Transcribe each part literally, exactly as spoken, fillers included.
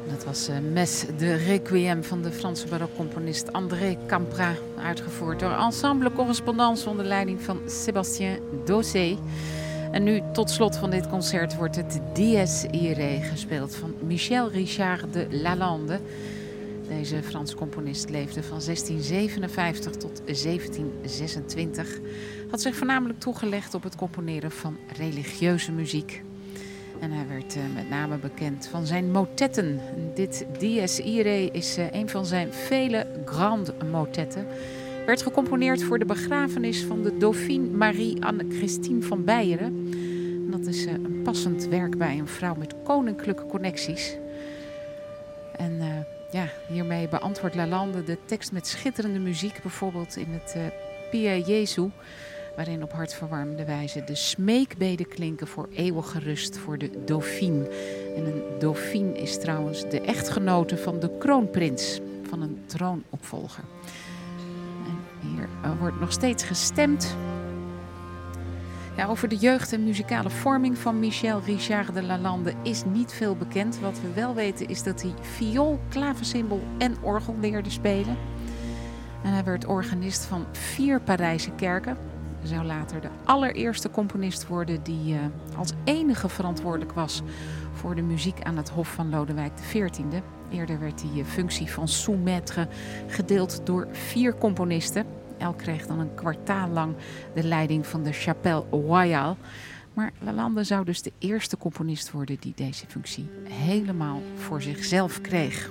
Dat was uh, Mes de Requiem van de Franse barokcomponist André Campra, uitgevoerd door Ensemble Correspondance onder leiding van Sébastien Dossé. En nu, tot slot van dit concert, wordt het Dies Irae gespeeld van Michel Richard de Lalande. Deze Franse componist leefde van zestien zevenenvijftig tot zeventien zesentwintig. Had zich voornamelijk toegelegd op het componeren van religieuze muziek. En hij werd uh, met name bekend van zijn motetten. Dit Dies Irae is uh, een van zijn vele grande motetten. Werd gecomponeerd voor de begrafenis van de Dauphine Marie-Anne-Christine van Beieren. En dat is uh, een passend werk bij een vrouw met koninklijke connecties. En uh, ja, hiermee beantwoordt Lalande de tekst met schitterende muziek. Bijvoorbeeld in het uh, Pie Jesu, waarin op hartverwarmende wijze de smeekbeden klinken voor eeuwige rust voor de Dauphine. En een Dauphine is trouwens de echtgenote van de kroonprins, van een troonopvolger. En hier uh, wordt nog steeds gestemd. Ja, over de jeugd en muzikale vorming van Michel Richard de Lalande is niet veel bekend. Wat we wel weten is dat hij viool, klaversymbol en orgel leerde spelen. En hij werd organist van vier Parijse kerken. Hij zou later de allereerste componist worden die uh, als enige verantwoordelijk was voor de muziek aan het hof van Lodewijk de veertiende. Eerder werd die uh, functie van sous-maître gedeeld door vier componisten. Elk kreeg dan een kwartaal lang de leiding van de Chapelle Royale. Maar Lalande zou dus de eerste componist worden die deze functie helemaal voor zichzelf kreeg.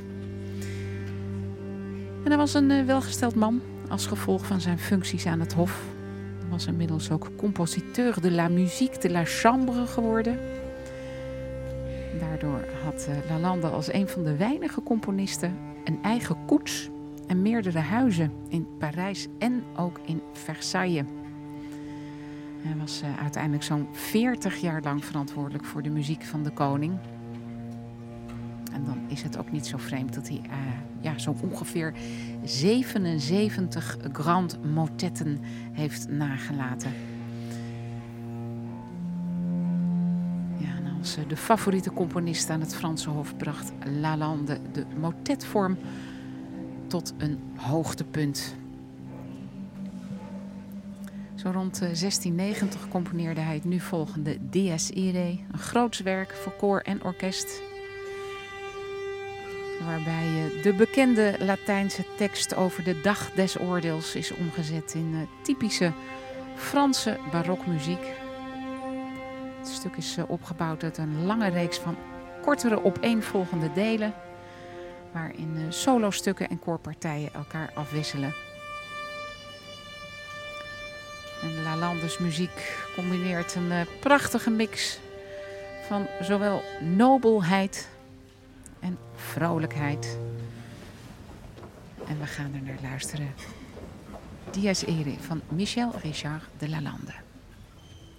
En hij was een uh, welgesteld man als gevolg van zijn functies aan het hof. Hij was inmiddels ook compositeur de la musique de la chambre geworden. Daardoor had uh, Lalande als een van de weinige componisten een eigen koets en meerdere huizen in Parijs en ook in Versailles. Hij was uh, uiteindelijk zo'n veertig jaar lang verantwoordelijk voor de muziek van de koning. En dan is het ook niet zo vreemd dat hij uh, ja, zo ongeveer zevenenzeventig grand motetten heeft nagelaten. Ja, en als uh, de favoriete componist aan het Franse hof bracht Lalande de motetvorm tot een hoogtepunt. Zo rond zestien negentig componeerde hij het nu volgende Dies Irae, een groots werk voor koor en orkest, waarbij de bekende Latijnse tekst over de dag des oordeels is omgezet in typische Franse barokmuziek. Het stuk is opgebouwd uit een lange reeks van kortere opeenvolgende delen, waarin solostukken en koorpartijen elkaar afwisselen. En Lalande's muziek combineert een uh, prachtige mix van zowel nobelheid en vrolijkheid. En we gaan er naar luisteren. Dies Irae van Michel Richard de Lalande.